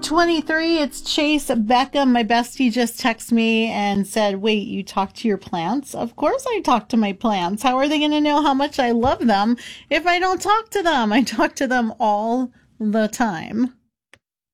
8:23. It's Chase. Becca, my bestie, just texted me and said, wait, you talk to your plants? Of course I talk to my plants. How are they going to know how much I love them if I don't talk to them? I talk to them all the time.